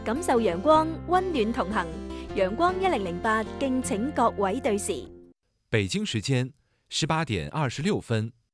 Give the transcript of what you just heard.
感受陽光，溫暖同行。陽光1008，敬請各位對時。 北京時間18點26分。